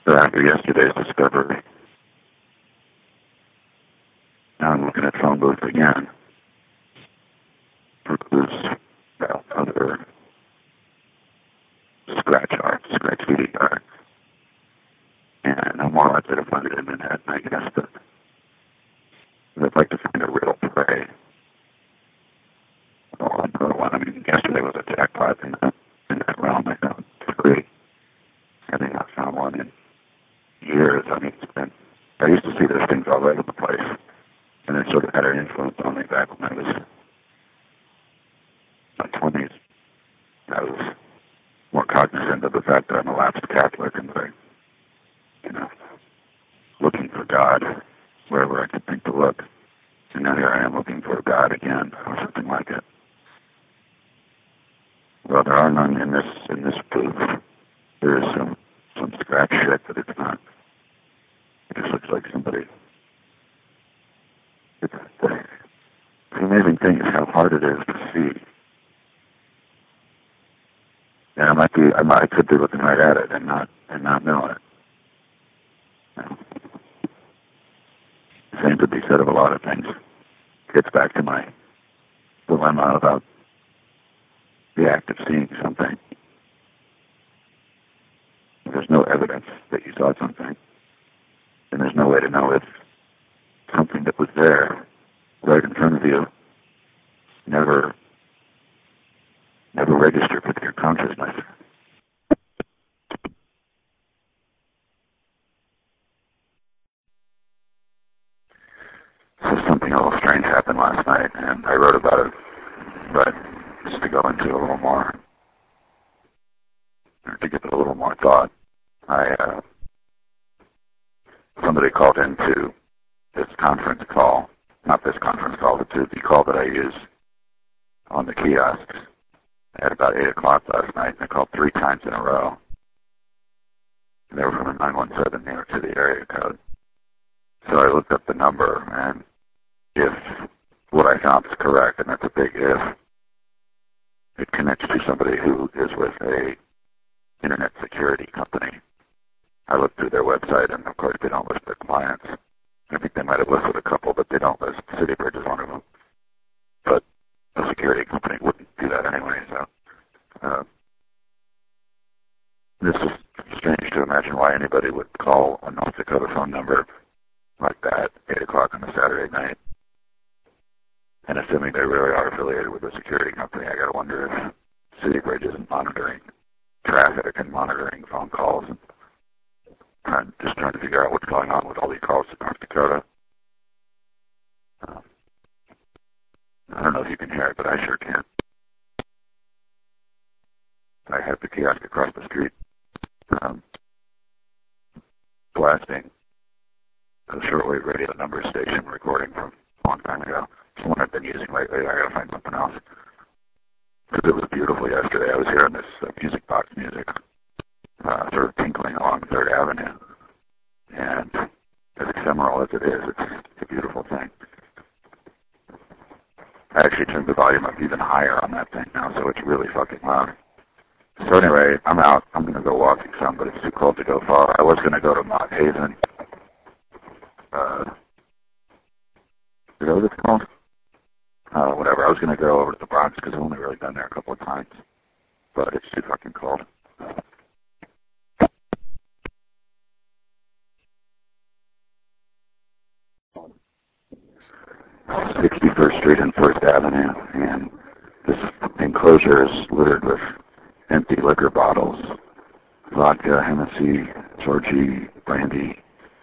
So after yesterday's discovery, now I'm looking at phone booths again for clues about other scratch art, scratch video art. And I'm more likely to find it in Manhattan, I guess, but I'd like to find a real prey. Well, another one. I mean, yesterday was a jackpot in that realm. I found three. I think I found one in years. I mean, I used to see those things all over the place, and it sort of had an influence on me back when I was in my 20s. I was more cognizant of the fact that I'm a lapsed Catholic and that looking for God wherever I could think to look. And now here I am looking for God again, or something like it. Well, there are none in this booth. There is some scratch shit, but it's not. It just looks like somebody. The amazing thing is how hard it is to see. And I could be looking right at it and not know it. Same could be said of a lot of things. Gets back to my dilemma about the act of seeing something. There's no evidence that you saw something, and there's no way to know if something that was there, right in front of you, never registered with your consciousness. So something a little strange happened last night, and I wrote about it, but just to go into a little more, or to give it a little more thought, somebody called into this conference call, not this conference call, but the call that I use on the kiosks at about 8 o'clock last night, and they called 3 times in a row. And they were from a 917 New York City area code. So I looked up the number, and if what I found is correct, and that's a big if, it connects to somebody who is with a internet security company. I looked through their website, and of course they don't list their clients. I think they might have listed a couple, but they don't list. CityBridge is one of them. But a security company wouldn't do that anyway, so this is strange to imagine why anybody would call a North Dakota phone number like that, 8 o'clock on a Saturday night. And assuming they really are affiliated with a security company, I gotta wonder if CityBridge isn't monitoring traffic and monitoring phone calls and just trying to figure out what's going on with all these calls to North Dakota. I don't know if you can hear it, but I sure can. I have the kiosk across the street blasting a shortwave radio number station recording from a long time ago. It's one I've been using lately. I gotta find something else. Because it was beautiful yesterday. I was hearing this music box music sort of tinkling along 3rd Avenue. And as ephemeral as it is, it's a beautiful thing. I actually turned the volume up even higher on that thing now, so it's really fucking loud. So anyway, I'm out. I'm going to go walking some, but it's too cold to go far. I was going to go to Mott Haven. Is that what it's called? Whatever. I was going to go over to the Bronx because I've only really been there a couple of times. But it's too fucking cold. 61st Street and 1st Avenue, and this enclosure is littered with empty liquor bottles, vodka, Hennessy, Georgie, brandy.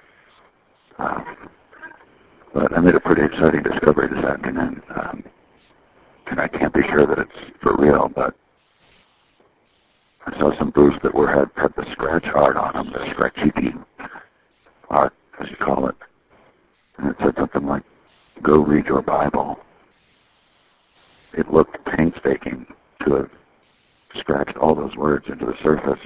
But I made a pretty exciting discovery this afternoon, and I can't be sure that it's for real, but I saw some booths that had the scratch art on them, the scratchy art, as you call it, and it said something like, "Go read your Bible." It looked painstaking to have scratched all those words into the surface.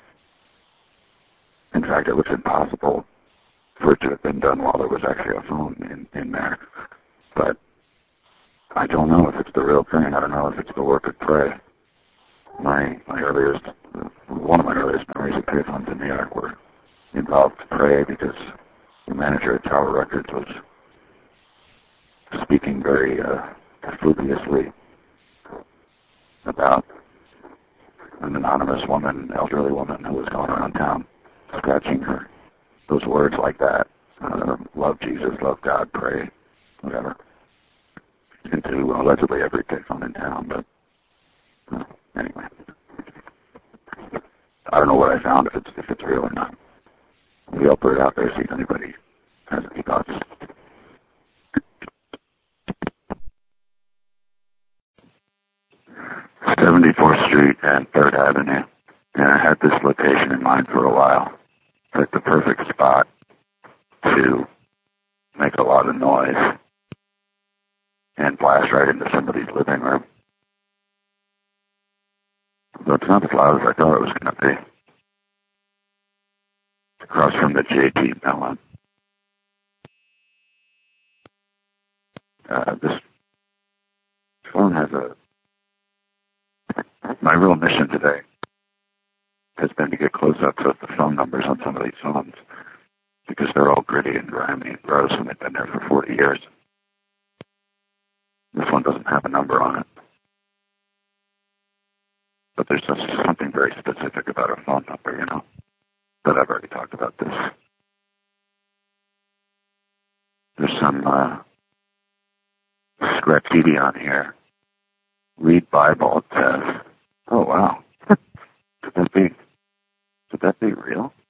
In fact, it looks impossible for it to have been done while there was actually a phone in there. But I don't know if it's the real thing. I don't know if it's the work of prey. One of my earliest memories of payphones in New York were involved to pray because the manager at Tower Records was speaking very fluviously about an anonymous woman, elderly woman who was going around town scratching her. Those words like that, love Jesus, love God, pray, whatever, into allegedly every payphone in town. But anyway, I don't know what I found, if it's real or not. We'll put it out there, see if anybody has any thoughts. 74th Street and 3rd Avenue. And I had this location in mind for a while. It's like the perfect spot to make a lot of noise and blast right into somebody's living room. Though it's not as loud as I thought it was going to be. Across from the JT Mellon. This phone has my real mission today has been to get close-ups of the phone numbers on some of these phones because they're all gritty and grimy and gross and they've been there for 40 years. This one doesn't have a number on it. But there's just something very specific about a phone number, you know, but I've already talked about this. There's some graffiti on here. Read Bible, it says. Oh, wow. Could that be real?